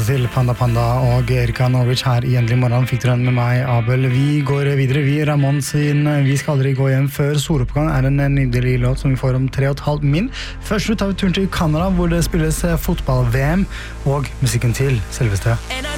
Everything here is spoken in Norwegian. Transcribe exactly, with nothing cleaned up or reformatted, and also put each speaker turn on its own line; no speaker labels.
til Panda Panda og Erika Norwich her i Endelig morgen. Fikk dere den med meg, Abel. Vi går videre. Vi, Ramon sin Vi skal aldri gå hjem før soloppgang er en nydelig låt som vi får om tre og et halvt min. Først ut tar vi turen til Canada, hvor det spilles fotball-V M og musikken til selveste